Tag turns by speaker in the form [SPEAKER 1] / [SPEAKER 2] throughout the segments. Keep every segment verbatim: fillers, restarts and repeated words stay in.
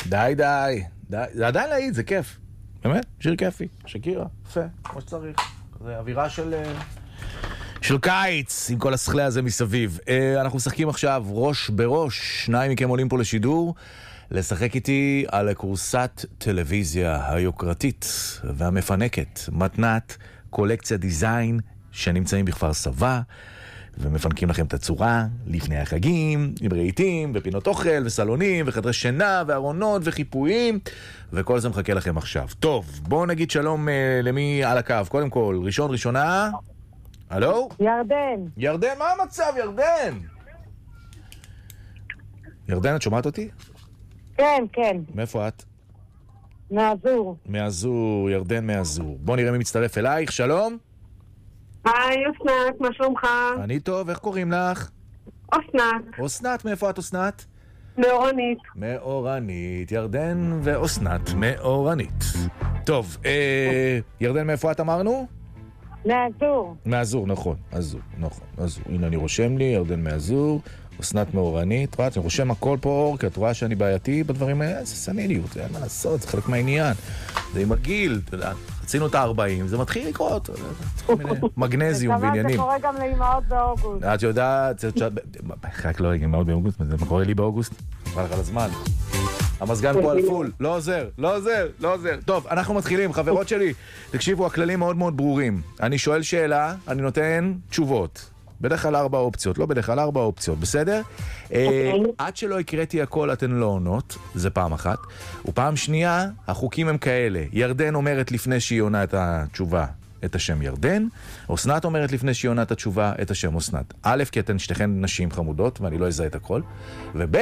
[SPEAKER 1] די, די, די. זה עדיין להיט, זה כיף. באמת, שיר כיפי. שקירה, יפה, כמו שצריך. זה אווירה של... של קיץ, עם כל השכלה הזה מסביב. אנחנו משחקים עכשיו ראש בראש. שניים מכם עולים פה לשידור. לשחק איתי על קורסת טלוויזיה היוקרתית והמפנקת. מתנת קולקציה דיזיין שנמצאים בכפר סבא. ומפנקים לכם את הצורה לפני החגים, עם רהיטים ופינות אוכל וסלונים וחדרי שינה וארונות וחיפויים, וכל זה מחכה לכם עכשיו. טוב, בואו נגיד שלום uh, למי על הקו. קודם כל, ראשון ראשונה. הלו?
[SPEAKER 2] ירדן.
[SPEAKER 1] ירדן, מה המצב, ירדן? ירדן, את שומעת אותי?
[SPEAKER 2] כן, כן.
[SPEAKER 1] מאיפה את?
[SPEAKER 2] מאזור.
[SPEAKER 1] מאזור, ירדן מאזור. בואו נראה מי מצטרף אלייך. שלום.
[SPEAKER 2] היי, אסנת, מה שלומך?
[SPEAKER 1] אני טוב, איך קוראים לך?
[SPEAKER 2] אסנת.
[SPEAKER 1] אסנת, מאיפה את אסנת?
[SPEAKER 2] מאורנית.
[SPEAKER 1] מאורנית, ירדן ואסנת מאורנית. טוב, אה, ירדן מאיפה את אמרנו?
[SPEAKER 2] מאזור.
[SPEAKER 1] מאזור, נכון, אזור, נכון, אזור. הנה אני רושם לי, ירדן מאזור, אסנת מאורנית. רואה, אני רושם הכל פה אור, כי את רואה שאני בעייתי בדברים האלה, זה סניליות, זה אין מה לעשות, זה חלק מהעניין. זה עם הגיל, אתה יודע, רצינו את ה-ארבעים, זה מתחיל לקרות, מגנזיום ועניינים.
[SPEAKER 2] זה קורה גם לאמהות באוגוסט.
[SPEAKER 1] את יודעת, רק לא אמהות באוגוסט, מה קורה לי באוגוסט? בא לך על הזמן. המזגן פה על פול, לא עוזר, לא עוזר, לא עוזר. טוב, אנחנו מתחילים, חברות שלי. תקשיבו, הכללים מאוד מאוד ברורים. אני שואל שאלה, אני נותן תשובות. בדרך כלל ארבע אופציות, לא בדרך כלל ארבע אופציות, בסדר? עד שלא הקראתי הכל אתן לא עונות, זה פעם אחת. ופעם שנייה, החוקים הם כאלה. ירדן אומרת לפני שהיא עונה את התשובה, את השם ירדן. אסנת אומרת לפני שהיא עונה את התשובה, את השם אסנת. א', כי אתן שתיכן נשים חמודות, ואני לא אזהה את הכל. וב',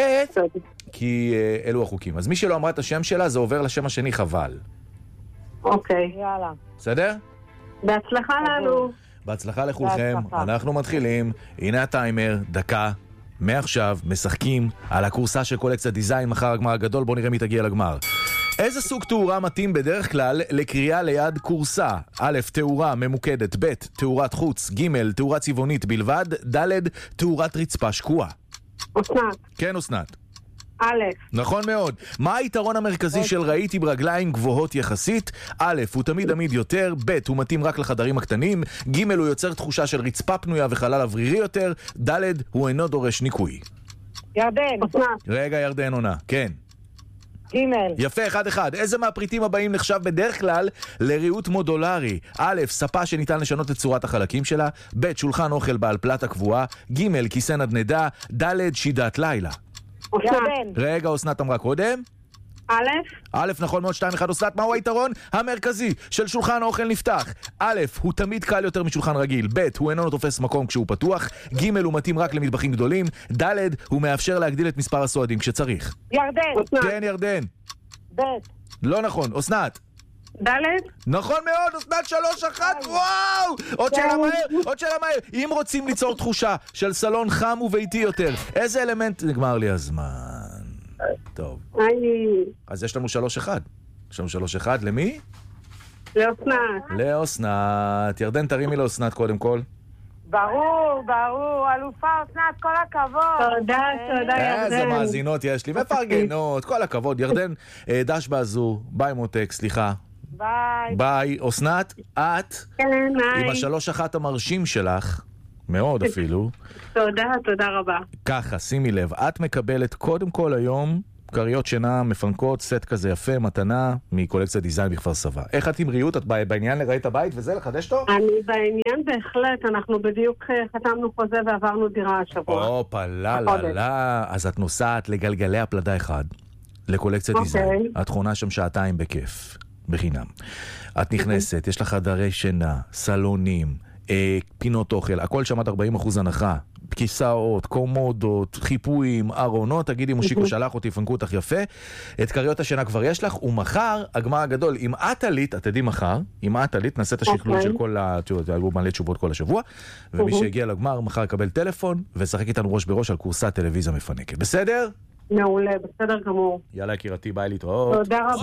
[SPEAKER 1] כי אלו החוקים. אז מי שלא אמרה את השם שלה, זה עובר לשם השני חבל.
[SPEAKER 2] אוקיי, יאללה.
[SPEAKER 1] בסדר?
[SPEAKER 2] בהצלחה לנו.
[SPEAKER 1] בהצלחה לכולכם, אנחנו מתחילים. הנה הטיימר, דקה, מעכשיו משחקים על הקורסה של קולקציה דיזיין, מחר הגמר הגדול, בואו נראה מי תגיע לגמר. איזה סוג תאורה מתאים בדרך כלל לקריאה ליד קורסה? א', תאורה ממוקדת, ב', תאורת חוץ, ג', תאורה צבעונית בלבד, ד', תאורת רצפה שקועה.
[SPEAKER 2] אסנת.
[SPEAKER 1] כן, אסנת.
[SPEAKER 2] א'.
[SPEAKER 1] נכון מאוד. מה היתרון המרכזי של רהיט עם רגליים גבוהות יחסית? א', הוא תמיד עמיד יותר, ב', הוא מתאים רק לחדרים הקטנים, ג', הוא יוצר תחושה של רצפה פנויה וחלל אוורירי יותר, ד', הוא אינו דורש ניקוי.
[SPEAKER 2] ירדן. אסנת.
[SPEAKER 1] רגע, ירדן עונה. כן.
[SPEAKER 2] ג'.
[SPEAKER 1] יפה, אחד אחד. איזה מהפריטים הבאים נחשב בדרך כלל לריהוט מודולרי? א', ספה שניתן לשנות את צורת החלקים שלה, ב', שולחן אוכל בעל פלטה קבועה, ג', כיסא נדנדה, ד', שידת לילה.
[SPEAKER 2] ירדן.
[SPEAKER 1] רגע, אסנת אמרה קודם.
[SPEAKER 2] א'.
[SPEAKER 1] א', נכון מאוד, שתיים אחד. אסנת, מהו היתרון המרכזי של שולחן האוכל נפתח? א', הוא תמיד קל יותר משולחן רגיל, ב', הוא אינו תופס מקום כשהוא פתוח, ג', הוא מתאים רק למטבחים גדולים, ד', הוא מאפשר להגדיל את מספר הסועדים כשצריך.
[SPEAKER 2] ירדן.
[SPEAKER 1] כן, ירדן.
[SPEAKER 2] ב'.
[SPEAKER 1] לא נכון, אסנת.
[SPEAKER 2] ד'.
[SPEAKER 1] נכון מאוד, אסנת שלוש אחת, וואו! עוד שאלה מהר, עוד שאלה מהר. אם רוצים ליצור תחושה של סלון חם וביתי יותר, איזה אלמנט... נגמר לי הזמן. טוב. אז יש לנו שלוש אחד. יש לנו שלוש אחד, למי?
[SPEAKER 2] לאסנת.
[SPEAKER 1] לאסנת. ירדן, תרימי לאסנת קודם כל.
[SPEAKER 2] ברור, ברור, אלופה אסנת, כל הכבוד. תודה, תודה ירדן.
[SPEAKER 1] איזה מאזינות יש לי, מפרגנות, כל הכבוד. ירדן, דש באזור, ביי מותק, סליחה.
[SPEAKER 2] ביי.
[SPEAKER 1] ביי. אסנת, את עם השלוש אחת המרשים שלך, מאוד אפילו.
[SPEAKER 2] תודה, תודה רבה.
[SPEAKER 1] ככה, שימי לב, את מקבלת קודם כל היום קריות שינה מפנקות, סט כזה יפה, מתנה מקולקציה דיזיין בכפר סבא. איך את עם ריהוט? את בעניין לראית הבית וזה, לחדש טוב?
[SPEAKER 2] אני בעניין בהחלט, אנחנו בדיוק חתמנו חוזה ועברנו דירה השבוע.
[SPEAKER 1] אופה, לא, לא, לא. אז את נוסעת לגלגלי הפלדה אחד, לקולקציה דיזיין. את חונה שם שעתיים בכיף, בחינם. את נכנסת, יש לך חדרי שינה, סלונים, פינות אוכל, הכל שם עד ארבעים אחוז הנחה. כיסאות, קומודות, חיפויים, ארונות, תגידי מושיקו שלח אותי, פנקו אותך יפה. את קריות השינה כבר יש לך, ומחר, הגמר הגדול, אם את עלית, את תדעי מחר, אם את עלית, נעשה את השקלול של כל התשובות, היו מלא תשובות כל השבוע, ומי שהגיע לגמר, מחר יקבל טלפון, ושחק איתנו ראש בראש על קורסת טלוויזיה מפנקת. בסדר?
[SPEAKER 2] מעולה, בסדר גמור.
[SPEAKER 1] יאללה, יקירתי, ביי להתראות.
[SPEAKER 2] תודה רבה.